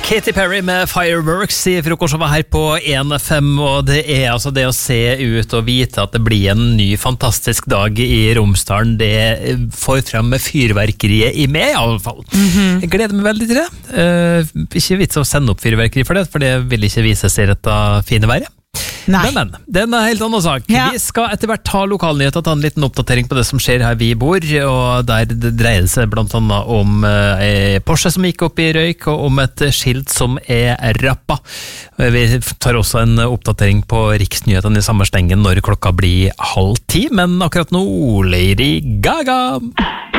Katy Perry med Fireworks I frokosten her på 1FM, og det altså det å se ut og vite at det blir en ny fantastisk dag I Romsdalen, det får frem med fyrverkeriet I meg I alle fall. Jeg gleder meg veldig til det. Ikke vits å sende opp fyrverkeri for det vil ikke vise seg dette fine været. Men, det en helt annen sak. Ja. Vi skal etter hvert ta lokalnyheter, ta en liten oppdatering på det som skjer her vi bor, og der det dreier seg blant annet om Porsche som gikk opp I røyk, og om et skilt som rappa. Vi tar også en oppdatering på riksnyhetene I samme stengen når klokka blir 9:30, men akkurat nå Lady Gaga!